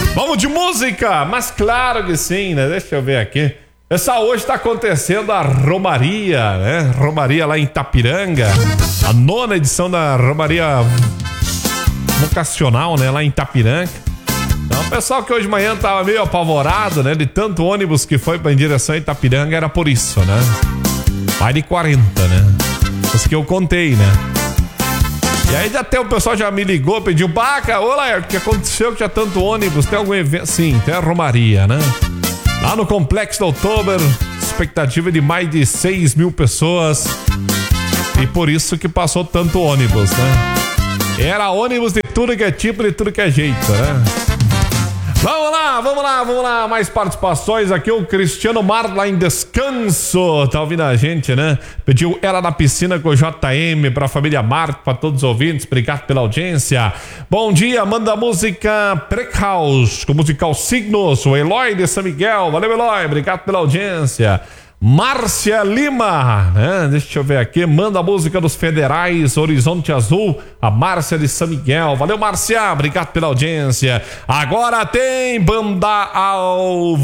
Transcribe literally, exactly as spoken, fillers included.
Vamos de música? Mas claro que sim, né? Deixa eu ver aqui. Essa hoje está acontecendo a Romaria, né? Romaria lá em Itapiranga. A nona edição da Romaria Vocacional, né? Lá em Itapiranga. Então, o pessoal que hoje de manhã tava meio apavorado, né? De tanto ônibus que foi pra, em direção a Itapiranga, era por isso, né? Mais de quarenta, né? Os que eu contei, né? E aí até o pessoal já me ligou, pediu, Baca, olá, o que aconteceu que tinha tanto ônibus? Tem algum evento? Sim, tem a Romaria, né? Lá no Complexo do Outubro, expectativa de mais de seis mil pessoas. E por isso que passou tanto ônibus, né? Era ônibus de tudo que é tipo, de tudo que é jeito, né? Vamos lá, vamos lá, vamos lá. Mais participações aqui. O Cristiano Mar lá em Descanso. Tá ouvindo a gente, né? Pediu Ela na Piscina com o J M pra família Marco, pra todos os ouvintes. Obrigado pela audiência. Bom dia, manda a música Precaus com o musical Signos. O Eloy de São Miguel. Valeu, Eloy. Obrigado pela audiência. Márcia Lima, né? Deixa eu ver aqui, manda a música dos Federais, Horizonte Azul, a Márcia de São Miguel. Valeu, Márcia, obrigado pela audiência. Agora tem Banda ao